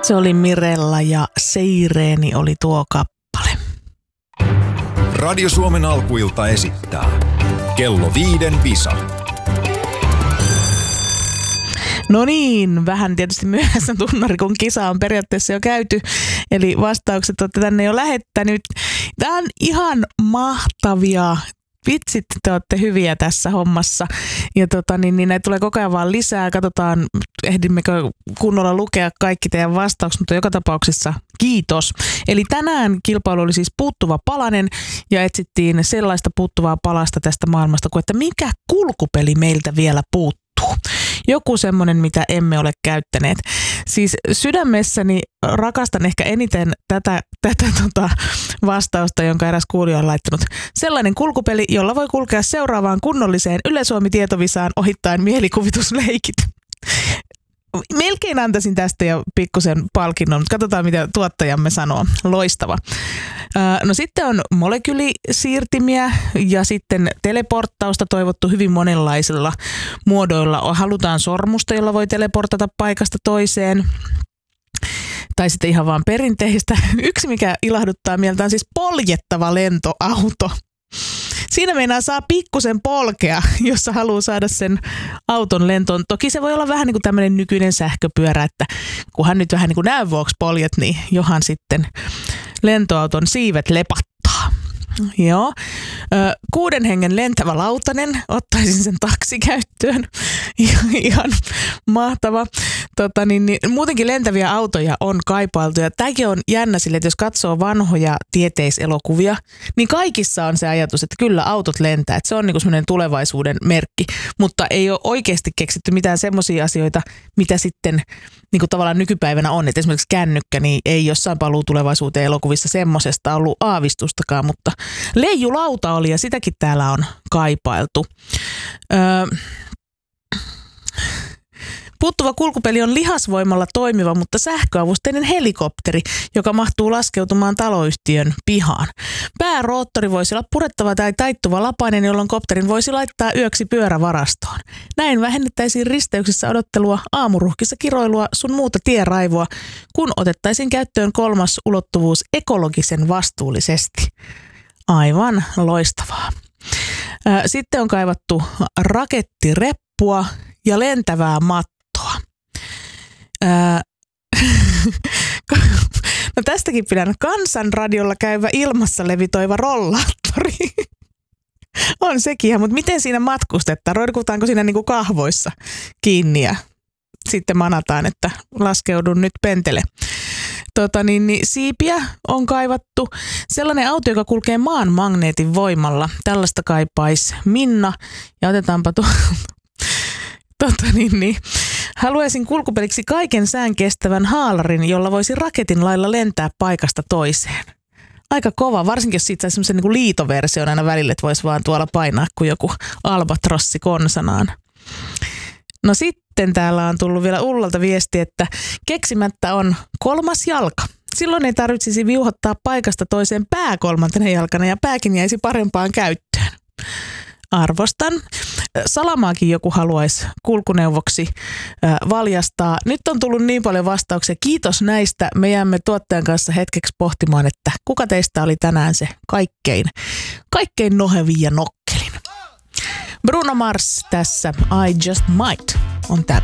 Se oli Mirella ja Seireeni oli tuo kappale. Radio Suomen alkuilta esittää Kello 5 Visa. No niin, vähän tietysti myöhässä tunnari, kun kisa on periaatteessa jo käyty. Eli vastaukset olette tänne jo lähettänyt. Tämä on ihan mahtavia. Vitsit, te olette hyviä tässä hommassa. Ja näitä tulee koko ajan vaan lisää. Katsotaan, ehdimmekö kunnolla lukea kaikki teidän vastaukset, mutta joka tapauksessa kiitos. Eli tänään kilpailu oli siis puuttuva palanen ja etsittiin sellaista puuttuvaa palasta tästä maailmasta kuin, että mikä kulkupeli meiltä vielä puuttuu. Joku semmoinen, mitä emme ole käyttäneet. Siis sydämessäni rakastan ehkä eniten tätä vastausta, jonka eräs kuulija on laittanut. Sellainen kulkupeli, jolla voi kulkea seuraavaan kunnolliseen Yle Suomi-tietovisaan ohittaen mielikuvitusleikit. Melkein antaisin tästä jo pikkusen palkinnon, mutta katsotaan mitä tuottajamme sanoo. Loistava. No sitten on molekyylisiirtimiä ja sitten teleporttausta toivottu hyvin monenlaisilla muodoilla. Halutaan sormusta, jolla voi teleportata paikasta toiseen. Tai sitten ihan vaan perinteistä. Yksi, mikä ilahduttaa mieltä, on siis poljettava lentoauto. Siinä meinaa saa pikkusen polkea, jos haluaa saada sen auton lentoon. Toki se voi olla vähän niin kuin tämmöinen nykyinen sähköpyörä, että kunhan nyt vähän niin kuin näön vuoksi poljet, niin johan sitten lentoauton siivet lepattaa. Joo. 6 hengen lentävä lautanen, ottaisin sen taksikäyttöön. Ihan mahtava. Muutenkin lentäviä autoja on kaipailtu ja tämäkin on jännä sille, että jos katsoo vanhoja tieteiselokuvia, niin kaikissa on se ajatus, että kyllä autot lentää. Että se on niin kuin semmoinen tulevaisuuden merkki, mutta ei ole oikeasti keksitty mitään semmoisia asioita, mitä sitten niin kuin tavallaan nykypäivänä on. Että esimerkiksi kännykkä, niin ei jossain paluu tulevaisuuteen elokuvissa semmoisesta ollut aavistustakaan, mutta leijulauta oli ja sitäkin täällä on kaipailtu. Puuttuva kulkupeli on lihasvoimalla toimiva, mutta sähköavusteinen helikopteri, joka mahtuu laskeutumaan taloyhtiön pihaan. Pääroottori voisi olla purettava tai taittuva lapainen, jolloin kopterin voisi laittaa yöksi pyörävarastoon. Näin vähennettäisiin risteyksissä odottelua, aamuruhkissa kiroilua sun muuta tienraivoa, kun otettaisiin käyttöön 3. ulottuvuus ekologisen vastuullisesti. Aivan loistavaa. Sitten on kaivattu rakettireppua ja lentävää mattoa. No tästäkin pidän Kansanradiolla käyvä ilmassa levitoiva rollaattori. On sekin, mutta miten siinä matkustetaan? Roikutaanko siinä niinku kahvoissa kiinni ja sitten manataan, että laskeudun nyt pentele. Siipiä on kaivattu. Sellainen auto, joka kulkee maan magneetin voimalla. Tällaista kaipaisi Minna. Ja otetaanpa Haluaisin kulkupeliksi kaiken sään kestävän haalarin, jolla voisi raketin lailla lentää paikasta toiseen. Aika kova, varsinkin jos siitä saisi semmoisen niin liitoversion aina välillä, että voisi vaan tuolla painaa kuin joku albatrossi konsanaan. No sitten täällä on tullut vielä Ullalta viesti, että keksimättä on 3. jalka. Silloin ei tarvitsisi viuhottaa paikasta toiseen pää 3. jalkana ja pääkin jäisi parempaan käyttöön. Arvostan. Salamaakin joku haluaisi kulkuneuvoksi valjastaa. Nyt on tullut niin paljon vastauksia. Kiitos näistä. Me jäämme tuottajan kanssa hetkeksi pohtimaan, että kuka teistä oli tänään se kaikkein nohevin ja nokkelin. Bruno Mars tässä I Just Might on tää